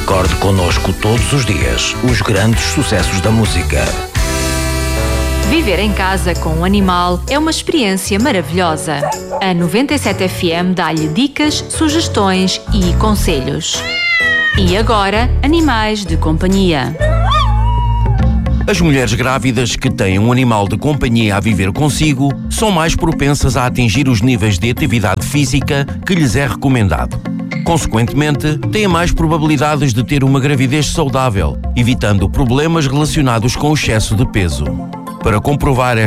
Recorde connosco todos os dias os grandes sucessos da música. Viver em casa com um animal é uma experiência maravilhosa. A 97 FM dá-lhe dicas, sugestões e conselhos. E agora, animais de companhia. As mulheres grávidas que têm um animal de companhia a viver consigo são mais propensas a atingir os níveis de atividade física que lhes é recomendado. Consequentemente, têm mais probabilidades de ter uma gravidez saudável, evitando problemas relacionados com o excesso de peso. Para comprovar